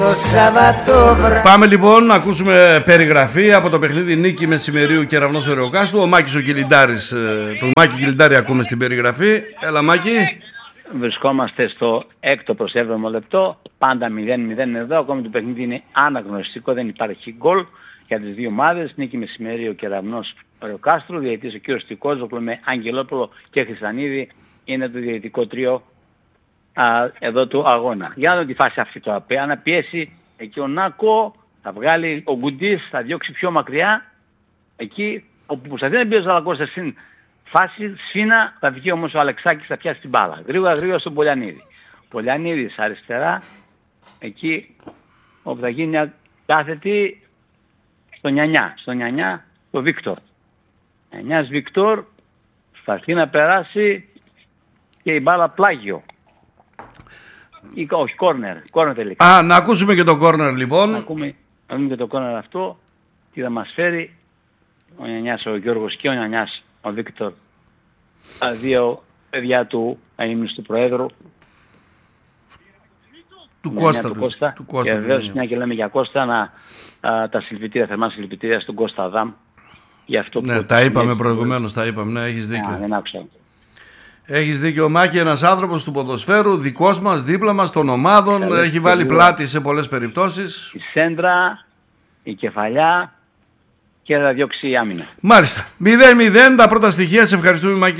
Πάμε λοιπόν να ακούσουμε περιγραφή από το παιχνίδι Νίκη Μεσημερίου Κεραυνός Ωρεοκάστου. Ο Μάκης ο Κιλιντάρης, τον Μάκη Κιλιντάρη ακούμε στην περιγραφή. Έλα Μάκη. Βρισκόμαστε στο 6ο προς 7ο λεπτό, πάντα 0-0 εδώ, ακόμη το παιχνίδι είναι αναγνωριστικό, δεν υπάρχει γκολ για τις δύο ομάδες. Νίκη Μεσημερίου Κεραυνός Ωρεοκάστρου, διαιτητής ο κ. Στικόζοκλου με Αγγελόπουλο και Χριστανίδη, είναι το διαιτητικό τρίο εδώ του αγώνα. Για να δω τη φάση αυτή τώρα, να πιέσει εκεί ο Νάκο, θα βγάλει ο Γκουντής, θα διώξει πιο μακριά, εκεί όπου προσπαθεί να μπει ο Ζαλακώσας στην φάση, σφίνα, θα βγει όμως ο Αλεξάκης, θα πιάσει την μπάλα. Γρήγορα στον Πολιανίδη. Πολιανίδης αριστερά, εκεί όπου θα γίνει μια κάθετη στο Νιανιά, το Βίκτορ. Νιανιάς Βίκτορ, θα έρθει να περάσει και η μπάλα πλάγιο. Ή όχι, κόρνερ τελικά. Να ακούσουμε και το κόρνερ λοιπόν. Να δούμε και το κόρνερ αυτό, τι θα μας φέρει ο Νιανιάς ο Γιώργος και ο Νιανιάς ο Βίκτορ, τα δύο παιδιά του αείμνης του Προέδρου. Του Κώστα. Και βεβαίως μια και λέμε για Κώστα, τα συλληπιτήρια, θερμά συλληπιτήρια στον Κώστα Αδάμ. Ναι, τα είπαμε προηγουμένως, ναι, έχεις δίκιο. Δεν άκουσα. Έχεις δίκιο Μάκη, ένας άνθρωπος του ποδοσφαίρου, δικός μας, δίπλα μας, των ομάδων, έχει βάλει πλάτη σε πολλές περιπτώσεις. Η σέντρα, η κεφαλιά και θα διώξει η άμυνα. Μάλιστα, 0-0 τα πρώτα στοιχεία, σε ευχαριστούμε Μάκη.